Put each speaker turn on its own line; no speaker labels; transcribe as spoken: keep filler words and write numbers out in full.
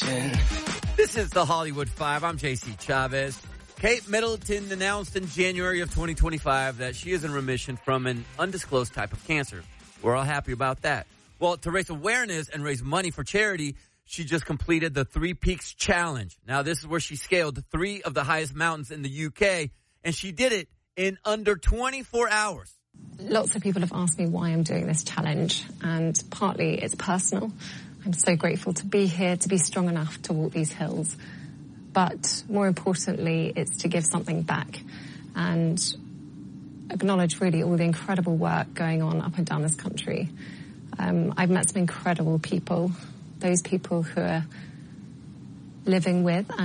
attention.
This is the Hollywood Five. I'm J C Chavez. Kate Middleton announced in January of twenty twenty-five that she is in remission from an undisclosed type of cancer. We're all happy about that. Well, to raise awareness and raise money for charity, she just completed the Three Peaks Challenge. Now, this is where she scaled three of the highest mountains in the U K, and she did it in under twenty-four hours.
Lots of people have asked me why I'm doing this challenge, and partly it's personal. I'm so grateful to be here, to be strong enough to walk these hills. But more importantly, it's to give something back and acknowledge really all the incredible work going on up and down this country. Um, I've met some incredible people, those people who are living with and